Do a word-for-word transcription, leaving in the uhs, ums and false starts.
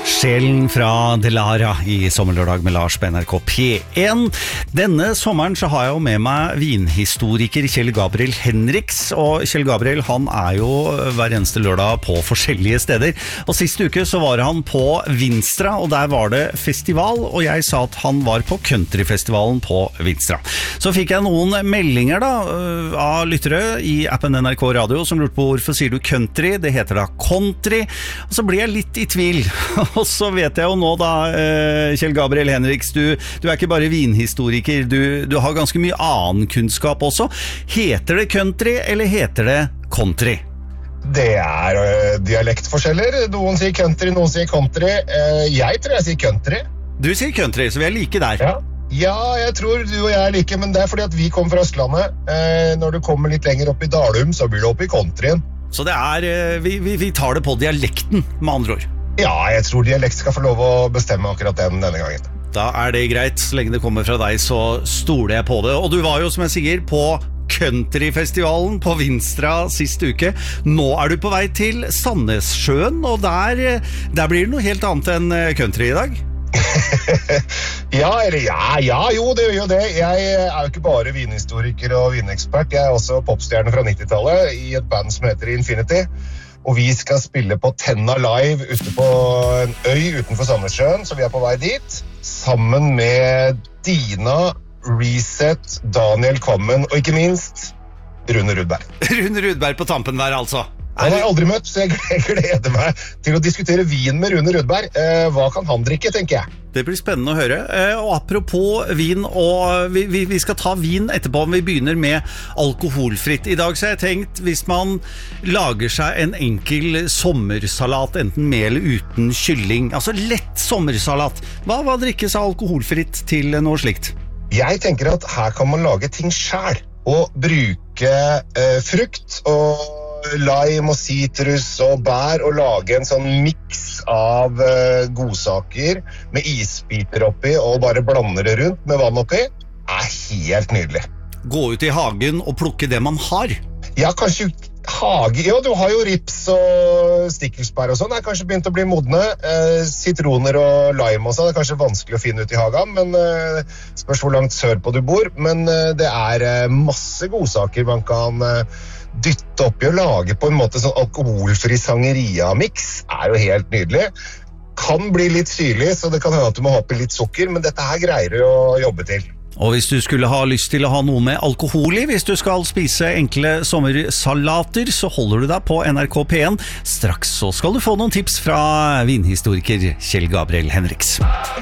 Sjelen fra Delara i Sommerlørdag med Lars på N R K P en. Denne sommeren så har jeg jo med meg vinhistoriker Kjell Gabriel Henriks, og Kjell Gabriel han er jo hver eneste lørdag på forskjellige steder. Og siste uke så var han på Vinstra, og der var det festival, og jeg sa at han var på countryfestivalen på Vinstra. Så fikk jeg noen meldinger da av lyttere i appen N R K Radio som lurte på hvorfor sier du country, det heter da country, og så blir jeg litt i tvil. Og så vet jeg jo nå da, Kjell Gabriel Henriks, du, du er ikke bare vinhistoriker, du, du har ganske mye annen kunnskap også. Heter det country, eller heter det country? Det er uh, dialektforskjeller. Noen sier country, noen sier country. Uh, jeg tror jeg sier country. Du sier country, så vi er like der. Ja. Ja, jeg tror du og jeg er like, men det er fordi at vi kommer fra Østlandet. Uh, når du kommer litt lenger opp i Dalum, så blir du opp i countryen. Så det er, uh, vi, vi, vi tar det på dialekten, med andre ord. Ja, jeg tror dialekt skal få lov å bestemme akkurat den denne gangen. Da er det greit, så lenge det kommer fra deg så stoler jeg på det. Og du var jo, som jeg sier, på countryfestivalen på Vinstra siste uke. Nå er du på vei til Sandnessjøen, og der, der blir det noe helt annet enn country i dag. ja, eller ja, ja, jo, det gjør jo det. Jeg er jo ikke bare vinhistoriker og vinekspert. Jeg er også popstjerne fra nittitallet i et band som heter Infinity. Og vi skal spille på Tenna Live ute på en øy utenfor Sandnessjøen, så vi er på vei dit. Sammen med Dina, Reset, Daniel Kvammen og ikke minst Rune Rudberg. Rune Rudberg på tampen der altså. Han har jeg aldri møtt, så jeg gleder meg til å diskutere vin med Rune Rudberg. Eh, hva kan han drikke, tenker jeg? Det blir spennende å høre. Eh, og apropos vin, og vi, vi, vi skal ta vin etterpå, men vi begynner med alkoholfritt. I dag så har jeg tenkt, hvis man lager seg en enkel sommersalat, enten med eller uten kylling, altså lett sommersalat, hva, hva drikkes av alkoholfritt til noe slikt? Jeg tenker at her kan man lage ting selv, og bruke eh, frukt og lime og citrus og bær og lage en sånn mix av uh, godsaker med isbiter oppi og bare blande det rundt med vann oppi er helt nydelig. Gå ut i hagen og plukke det man har. Ja, kanskje hage. Ja, du har jo rips og stikkelsbær og sånn. Det er kanskje begynt å bli modne. Uh, sitroner og lime også. Det er kanskje vanskelig å finne ut i hagen, men uh, spørs hvor langt sør på du bor. Men uh, det er uh, masse godsaker man kan uh, dytte oppi og lage på en måte sånn alkoholfri sangeria-mix er jo helt nydelig. Kan bli litt syrlig, så det kan hende at du må ha oppi litt sukker, men dette her greier du å jobbe til. Og hvis du skulle ha lyst til å ha noe med alkohol i, hvis du skal spise enkle sommersalater, så holder du deg på N R K P en. Straks så skal du få noen tips fra vinhistoriker Kjell Gabriel Henriks.